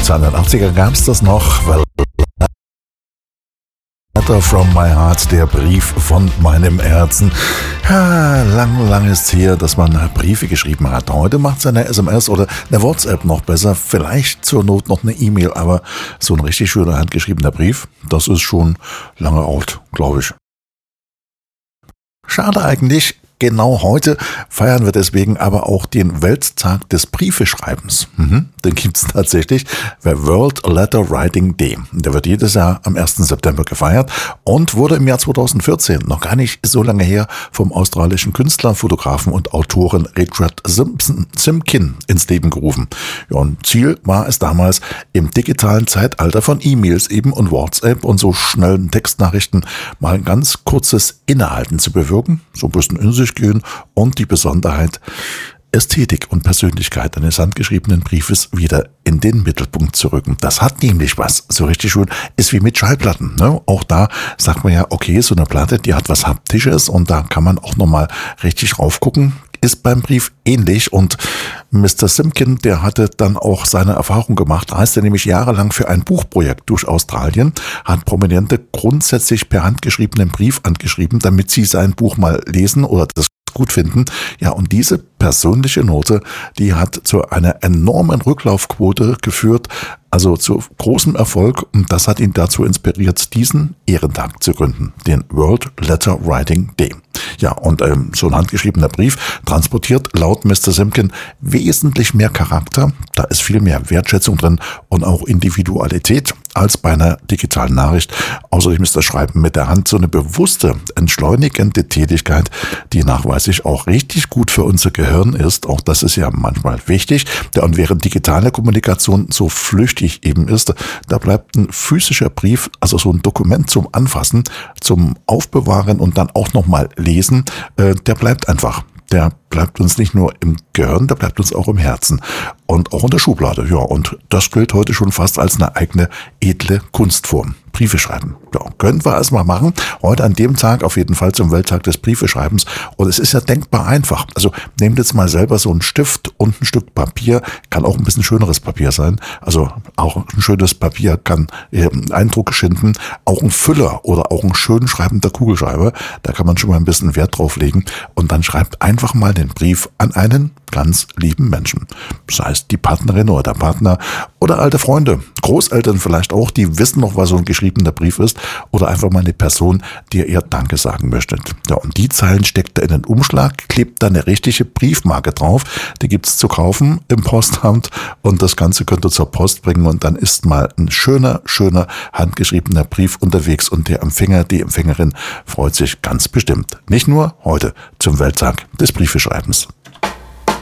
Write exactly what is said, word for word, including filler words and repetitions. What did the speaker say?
zweihundertachtziger gab es das noch. Well, Letter from my heart, der Brief von meinem Herzen. Ja, lang, lang ist her, dass man Briefe geschrieben hat. Heute macht es eine S M S oder eine WhatsApp noch besser. Vielleicht zur Not noch eine E-Mail, aber so ein richtig schöner handgeschriebener Brief, das ist schon lange alt, glaube ich. Schade eigentlich. Genau heute feiern wir deswegen aber auch den Welttag des Briefeschreibens. Mhm, den gibt es tatsächlich, der World Letter Writing Day. Der wird jedes Jahr am ersten September gefeiert und wurde im Jahr zweitausendvierzehn, noch gar nicht so lange her, vom australischen Künstler, Fotografen und Autoren Richard Simpson, Simkin ins Leben gerufen. Ja, und Ziel war es damals, im digitalen Zeitalter von E-Mails eben und WhatsApp und so schnellen Textnachrichten mal ein ganz kurzes Innehalten zu bewirken, so ein bisschen in sich gehen und die Besonderheit Ästhetik und Persönlichkeit eines handgeschriebenen Briefes wieder in den Mittelpunkt zu rücken. Das hat nämlich was, so richtig schön, ist wie mit Schallplatten. Ne? Auch da sagt man ja, okay, so eine Platte, die hat was Haptisches und da kann man auch nochmal richtig raufgucken. Ist beim Brief ähnlich und Mister Simkin, der hatte dann auch seine Erfahrung gemacht, reiste nämlich jahrelang für ein Buchprojekt durch Australien, hat Prominente grundsätzlich per handgeschriebenen Brief angeschrieben, damit sie sein Buch mal lesen oder das gut finden. Ja, und diese persönliche Note, die hat zu einer enormen Rücklaufquote geführt, also zu großem Erfolg, und das hat ihn dazu inspiriert, diesen Ehrentag zu gründen, den World Letter Writing Day. Ja, und ähm, so ein handgeschriebener Brief transportiert laut Mister Simkin wesentlich mehr Charakter, da ist viel mehr Wertschätzung drin und auch Individualität als bei einer digitalen Nachricht. Außerdem ist das Schreiben mit der Hand so eine bewusste, entschleunigende Tätigkeit, die nachweislich auch richtig gut für unser Gehirn ist. Auch das ist ja manchmal wichtig. Ja, und während digitale Kommunikation so flüchtig eben ist, da bleibt ein physischer Brief, also so ein Dokument zum Anfassen, zum Aufbewahren und dann auch nochmal lesen, äh, der bleibt einfach. Der bleibt uns nicht nur im Gehirn, der bleibt uns auch im Herzen und auch in der Schublade. Ja, und das gilt heute schon fast als eine eigene edle Kunstform. Briefe schreiben. Ja, können wir erstmal machen. Heute an dem Tag auf jeden Fall zum Welttag des Briefeschreibens. Und es ist ja denkbar einfach. Also nehmt jetzt mal selber so einen Stift und ein Stück Papier. Kann auch ein bisschen schöneres Papier sein. Also auch ein schönes Papier kann äh, Eindruck schinden. Auch ein Füller oder auch ein schön schreibender Kugelschreiber. Da kann man schon mal ein bisschen Wert drauf legen. Und dann schreibt einfach mal den Brief an einen ganz lieben Menschen. Das heißt, die Partnerin oder der Partner oder alte Freunde, Großeltern vielleicht auch, die wissen noch, was so ein geschriebener Brief ist, oder einfach mal eine Person, die ihr Danke sagen möchtet. Ja, und die Zeilen steckt er in den Umschlag, klebt da eine richtige Briefmarke drauf, die gibt's zu kaufen im Postamt und das Ganze könnt ihr zur Post bringen und dann ist mal ein schöner, schöner handgeschriebener Brief unterwegs und der Empfänger, die Empfängerin freut sich ganz bestimmt. Nicht nur heute zum Welttag des Briefeschreibens.